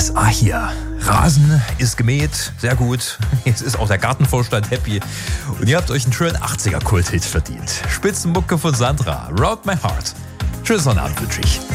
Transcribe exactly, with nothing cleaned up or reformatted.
Yes, ah hier. Rasen ist gemäht, sehr gut. Jetzt ist auch der Gartenvorstand happy. Und ihr habt euch einen schönen achtziger-Kult-Hit verdient. Spitzenmucke von Sandra, Round My Heart. Tschüss und Abend wünsche ich.